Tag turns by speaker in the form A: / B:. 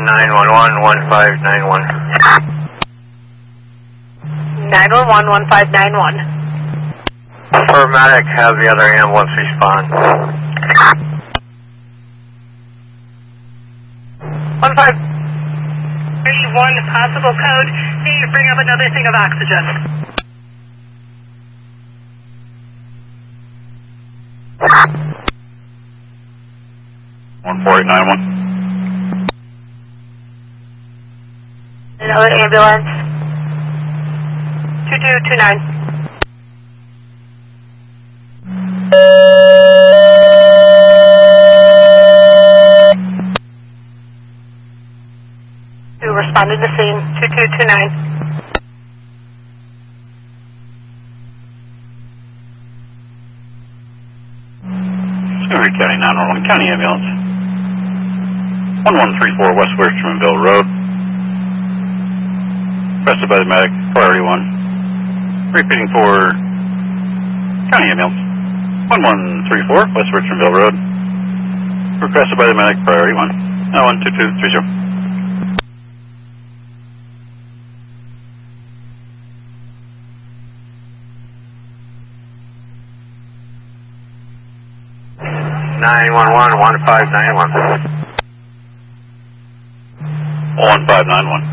A: 911-1591.
B: 911-1591.
A: Paramedic, have the other ambulance respond.
B: 1531, possible code. Need to bring up another thing of oxygen. Another ambulance. 2229. Responded to scene 2229.
C: Missouri County 911 County Ambulance. 1134 West Richmondville Road. Requested by the medic, priority 1. Repeating for County Ambulance. 1134 West Richmondville Road. Requested by the medic, priority 1. 12230.
A: Nine one one 1591.
C: 1591.